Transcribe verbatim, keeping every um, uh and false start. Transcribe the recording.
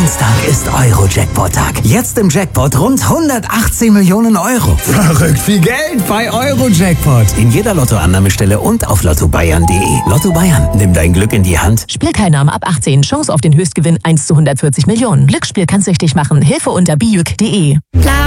Valentinstag ist Euro-Jackpot-Tag. Jetzt im Jackpot rund hundertachtzehn Millionen Euro. Verrückt viel Geld bei Euro-Jackpot. In jeder Lottoannahmestelle und auf lotto bayern punkt de. Lotto Bayern, nimm dein Glück in die Hand. Spielteilnahme ab achtzehn. Chance auf den Höchstgewinn eins zu hundertvierzig Millionen. Glücksspiel kann süchtig machen. Hilfe unter bijuk punkt de.